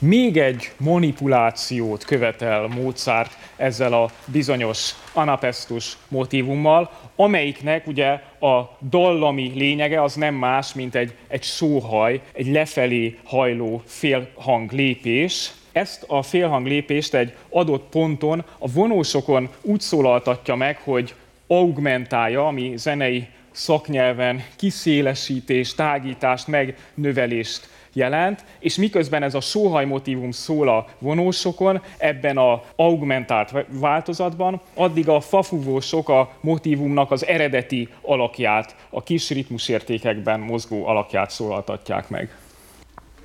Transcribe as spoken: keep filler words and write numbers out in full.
Még egy manipulációt követel Mozart ezzel a bizonyos anapesztus motívummal, amelyiknek ugye a dallami lényege az nem más, mint egy, egy sóhaj, egy lefelé hajló félhang lépés. Ezt a félhang lépést egy adott ponton a vonósokon úgy szólaltatja meg, hogy augmentálja, ami zenei szaknyelven kiszélesítés, tágítást, megnövelést jelent, és miközben ez a sóhaj motívum szól a vonósokon, ebben az augmentált változatban, addig a fafúvósok a motívumnak az eredeti alakját, a kis ritmusértékekben mozgó alakját szólaltatják meg.